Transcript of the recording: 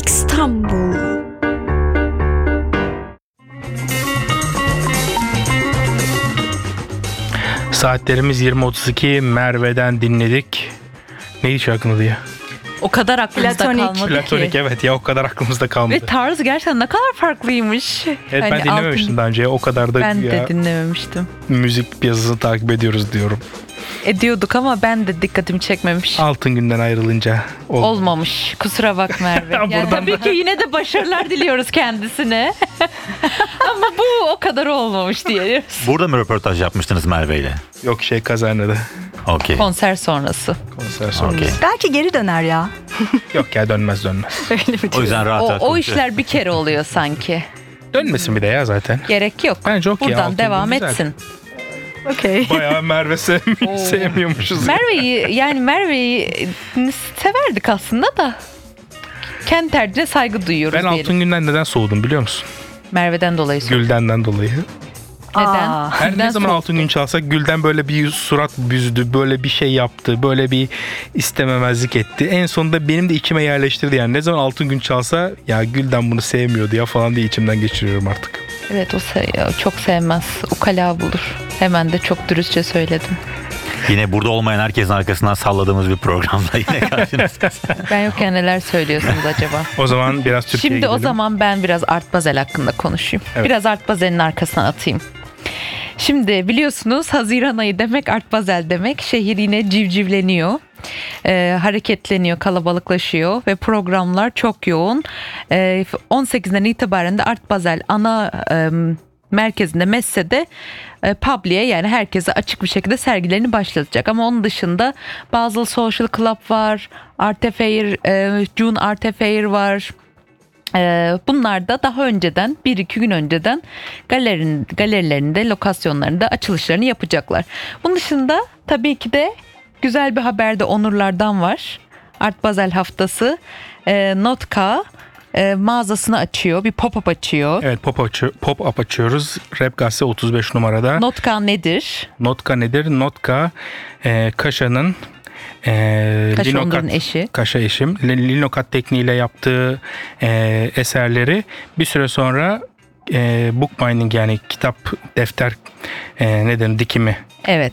İstanbul. Saatlerimiz 20.32. Merve'den dinledik. Neydi şarkının adı ya? O kadar aklımızda kalmadı Platonik, ki. evet ya, o kadar aklımızda kalmadı. Ve tarzı gerçekten ne kadar farklıymış. Evet, hani ben dinlememiştim daha önce. O kadar da ben ya, de dinlememiştim. müzik piyasasını takip ediyoruz diyorum. Ediyorduk ama ben de dikkatimi çekmemiş. Altın Gün'den ayrılınca Olmamış. Kusura bak Merve. Yani tabii ki yine de başarılar diliyoruz kendisine. Ama bu o kadar olmamış diyoruz. Burada mı röportaj yapmıştınız Merve ile? Yok, kazandı. Okey. Konser sonrası. Konser sonrası. Okey. Belki geri döner ya. Yok ya, dönmez. Öyle mi diyorsun? O yüzden rahat O konuşuyor. işler bir kere oluyor sanki. Dönmesin bir de ya zaten. Gerek yok. Bence okey, Buradan Altın devam Gün güzel. etsin. Okey. Bayağı Merve sevmiyormuşuz. Merve'yi severdik aslında da. Kendi tercihine saygı duyuyoruz Ben diyelim. Altın Gün'den neden soğudum biliyor musun? Merve'den dolayı soğudum. Gülden'den dolayı. Neden? Her Neden ne zaman soğudun? Altın Gün çalsa Gülden böyle bir surat büzdü, böyle bir şey yaptı, böyle bir istememezlik etti. En sonunda benim de içime yerleştirdi yani. Ne zaman Altın Gün çalsa ya Gülden bunu sevmiyordu ya falan diye içimden geçiriyorum artık. Evet, o çok sevmez. Ukala bulur. Hemen de çok dürüstçe söyledim. Yine burada olmayan herkesin arkasından salladığımız bir programda yine karşınızdayız. Ben yokken neler söylüyorsunuz acaba? O zaman biraz Türkiye'ye Şimdi gidelim. o zaman ben biraz Art Basel hakkında konuşayım. Evet. Biraz Art Basel'in arkasına atayım. Şimdi biliyorsunuz Haziran ayı demek Art Basel demek. Şehir yine civcivleniyor. Hareketleniyor, kalabalıklaşıyor ve programlar çok yoğun. 18'den itibaren de Art Basel ana merkezinde Messe'de public'e, yani herkese açık bir şekilde sergilerini başlatacak. Ama onun dışında Basel Social Club var, Art Fair, June Art Fair var. Bunlar da daha önceden 1-2 gün önceden galerilerinde, lokasyonlarında açılışlarını yapacaklar. Bunun dışında tabii ki de güzel bir haber de Onurlardan var. Art Basel haftası Notka mağazasını açıyor. Bir pop-up açıyor. Evet, pop-up açıyoruz. Rap Gazete 35 numarada. Notka nedir? Notka nedir? Notka Kaşa'nın Kaşa Onur'un eşi. Kaşa eşim. Linokat tekniğiyle yaptığı eserleri bir süre sonra bookbinding, yani kitap, defter dikimi. Evet.